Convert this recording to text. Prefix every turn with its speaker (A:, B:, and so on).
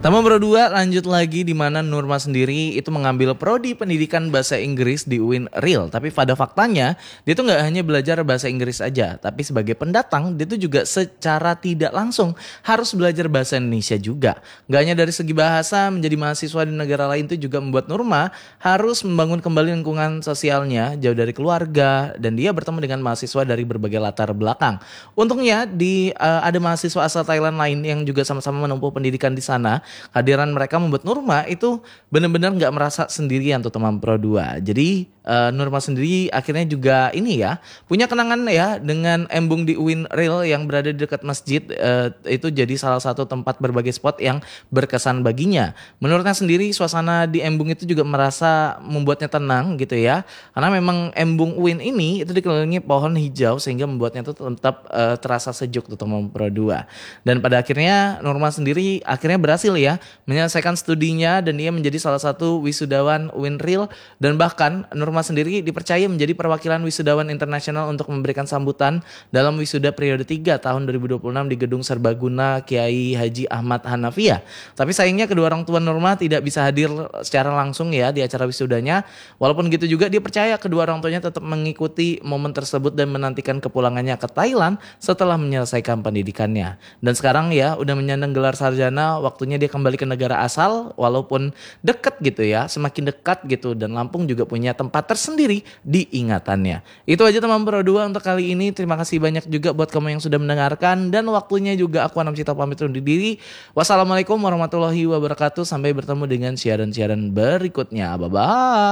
A: Tamu Bro 2 lanjut lagi di mana Nurma sendiri itu mengambil prodi pendidikan bahasa Inggris di UIN Real. Tapi pada faktanya dia tuh nggak hanya belajar bahasa Inggris aja, tapi sebagai pendatang dia tuh juga secara tidak langsung harus belajar bahasa Indonesia juga. Gak hanya dari segi bahasa, menjadi mahasiswa di negara lain itu juga membuat Nurma harus membangun kembali lingkungan sosialnya jauh dari keluarga dan dia bertemu dengan mahasiswa dari berbagai latar belakang. Untungnya ada mahasiswa asal Thailand lain yang juga sama-sama menempuh pendidikan di sana. Kehadiran mereka membuat Nurma itu benar-benar nggak merasa sendirian tuh teman Pro 2. Jadi Nurma sendiri akhirnya juga ini ya punya kenangan ya dengan embung di UIN Real yang berada di dekat masjid. Itu jadi salah satu tempat berbagai spot yang berkesan baginya. Menurutnya sendiri suasana di embung itu juga merasa membuatnya tenang gitu ya. Karena memang embung UIN ini itu dikelilingi pohon hijau sehingga membuatnya itu tetap terasa sejuk tuh teman Pro 2. Dan pada akhirnya Nurma sendiri akhirnya berhasil ya menyelesaikan studinya dan dia menjadi salah satu wisudawan UIN Real dan bahkan Nurma sendiri dipercaya menjadi perwakilan wisudawan internasional untuk memberikan sambutan dalam wisuda periode 3 tahun 2026 di Gedung Serbaguna Kiai Haji Ahmad Hanafiah. Tapi sayangnya kedua orang tua Nurma tidak bisa hadir secara langsung ya di acara wisudanya. Walaupun gitu juga dia percaya kedua orang tuanya tetap mengikuti momen tersebut dan menantikan kepulangannya ke Thailand setelah menyelesaikan pendidikannya. Dan sekarang ya udah menyandang gelar sarjana, waktunya dia kembali ke negara asal walaupun deket gitu ya, semakin dekat gitu dan Lampung juga punya tempat tersendiri di ingatannya. Itu aja teman Pro 2 untuk kali ini. Terima kasih banyak juga buat kamu yang sudah mendengarkan dan waktunya juga aku Anam Cita pamit undur diri. Wassalamualaikum warahmatullahi wabarakatuh. Sampai bertemu dengan siaran-siaran berikutnya. Bye bye.